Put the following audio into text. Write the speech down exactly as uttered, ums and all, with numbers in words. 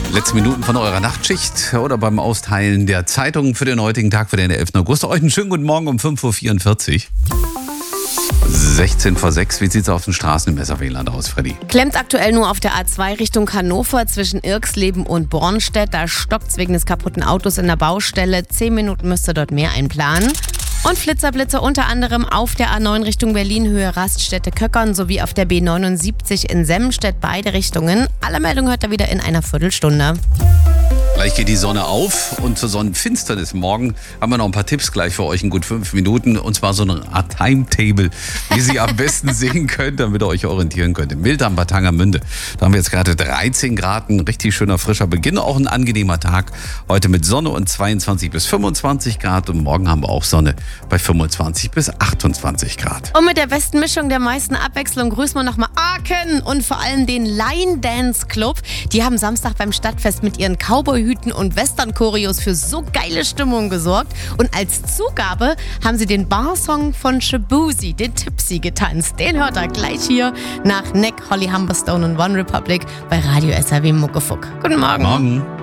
Letzte Minuten von eurer Nachtschicht oder beim Austeilen der Zeitungen für den heutigen Tag, für den elften August. Euch einen schönen guten Morgen um fünf Uhr vierundvierzig. sechzehn vor sechs. Wie sieht es auf den Straßen im Messerwähland aus, Freddy? Klemmt aktuell nur auf der A zwei Richtung Hannover zwischen Irxleben und Bornstedt. Da stockt es wegen des kaputten Autos in der Baustelle. Zehn Minuten müsst ihr dort mehr einplanen. Und Flitzerblitze unter anderem auf der A neun Richtung Berlin, Höhe Raststätte-Köckern sowie auf der B neunundsiebzig in Semmenstedt, beide Richtungen. Alle Meldungen hört ihr wieder in einer Viertelstunde. Gleich geht die Sonne auf und zur Sonnenfinsternis morgen haben wir noch ein paar Tipps gleich für euch in gut fünf Minuten. Und zwar so eine Art Timetable, wie Sie am besten sehen könnt, damit ihr euch orientieren könnt. Im Wild am Bad Tangermünde. Da haben wir jetzt gerade dreizehn Grad, ein richtig schöner frischer Beginn. Auch ein angenehmer Tag. Heute mit Sonne und zweiundzwanzig bis fünfundzwanzig Grad. Und morgen haben wir auch Sonne bei fünfundzwanzig bis achtundzwanzig Grad. Und mit der besten Mischung der meisten Abwechslung grüßen wir nochmal Aachen und vor allem den Line Dance Club. Die haben Samstag beim Stadtfest mit ihren Cowboy-Hüten und Western-Choreos für so geile Stimmung gesorgt. Und als Zugabe haben sie den Barsong von Shabuzi, den Tipsy, getanzt. Den hört er gleich hier nach Neck, Holly Humberstone und One Republic bei Radio S R W Muckefuck. Guten Morgen. Morgen.